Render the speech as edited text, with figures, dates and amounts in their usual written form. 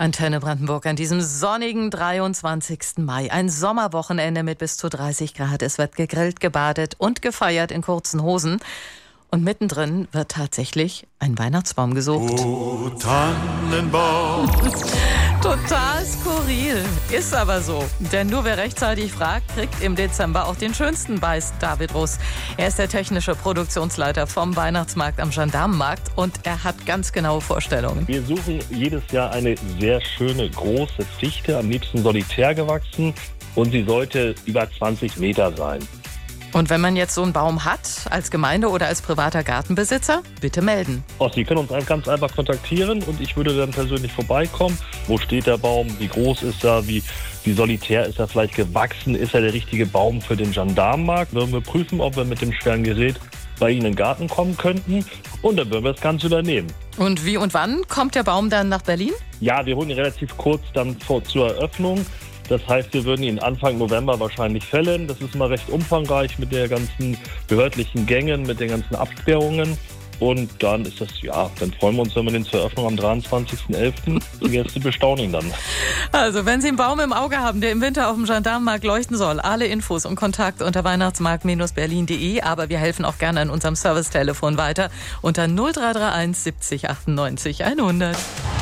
Antenne Brandenburg an diesem sonnigen 23. Mai. Ein Sommerwochenende mit bis zu 30 Grad. Es wird gegrillt, gebadet und gefeiert in kurzen Hosen. Und mittendrin wird tatsächlich ein Weihnachtsbaum gesucht. O Tannenbaum. Total skurril. Ist aber so. Denn nur wer rechtzeitig fragt, kriegt im Dezember auch den schönsten, weiß David Russ. Er ist der technische Produktionsleiter vom Weihnachtsmarkt am Gendarmenmarkt und er hat ganz genaue Vorstellungen. Wir suchen jedes Jahr eine sehr schöne, große Fichte, am liebsten solitär gewachsen, und sie sollte über 20 Meter sein. Und wenn man jetzt so einen Baum hat, als Gemeinde oder als privater Gartenbesitzer, bitte melden. Sie können uns ganz einfach kontaktieren und ich würde dann persönlich vorbeikommen. Wo steht der Baum? Wie groß ist er? Wie solitär ist er vielleicht gewachsen? Ist er der richtige Baum für den Gendarmenmarkt? Würden wir prüfen, ob wir mit dem schweren Gerät bei Ihnen in den Garten kommen könnten, und dann würden wir das Ganze übernehmen. Und wie und wann kommt der Baum dann nach Berlin? Ja, wir holen ihn relativ kurz dann zur Eröffnung. Das heißt, wir würden ihn Anfang November wahrscheinlich fällen. Das ist mal recht umfangreich mit der ganzen behördlichen Gängen, mit den ganzen Absperrungen. Und dann ist das, dann freuen wir uns, wenn wir den zur Eröffnung am 23.11. die Gäste bestaunen ihn dann. Also, wenn Sie einen Baum im Auge haben, der im Winter auf dem Gendarmenmarkt leuchten soll, alle Infos und Kontakt unter weihnachtsmarkt-berlin.de. Aber wir helfen auch gerne an unserem Servicetelefon weiter unter 0331 70 98 100.